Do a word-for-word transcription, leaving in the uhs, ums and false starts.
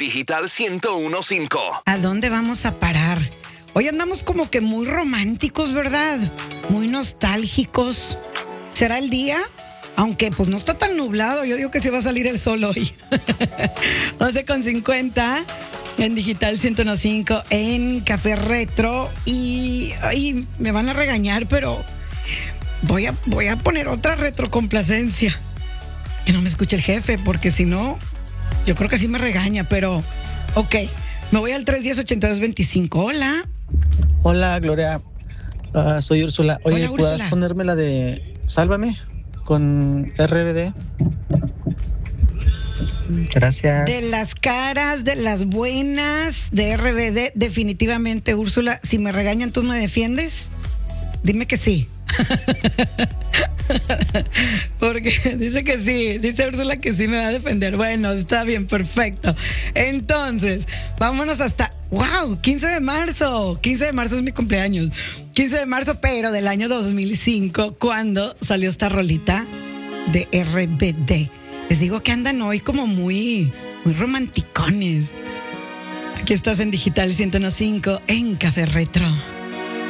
Digital ciento uno punto cinco. ¿A dónde vamos a parar? Hoy andamos como que muy románticos, ¿verdad? Muy nostálgicos. ¿Será el día? Aunque pues no está tan nublado, yo digo que sí va a salir el sol hoy. once con cincuenta en Digital ciento uno punto cinco en Café Retro. Y ay, me van a regañar, pero voy a, voy a poner otra retrocomplacencia. Que no me escuche el jefe, porque si no, yo creo que sí me regaña, pero ok. Me voy al tres uno cero, ocho dos dos cinco. Hola. Hola, Gloria. Uh, soy Úrsula. Oye, Hola, ¿puedes Úrsula. ponerme la de Sálvame con R B D? Gracias. De las caras, de las buenas, de R B D, definitivamente, Úrsula. Si me regañan, ¿tú me defiendes? Dime que sí. Porque dice que sí, dice Úrsula que sí me va a defender. Bueno, está bien, perfecto. Entonces, vámonos hasta, wow, quince de marzo. quince de marzo es mi cumpleaños. quince de marzo, pero del año dos mil cinco, cuando salió esta rolita de R B D. Les digo que andan hoy como muy, muy romanticones. Aquí estás en Digital ciento uno punto cinco en Café Retro.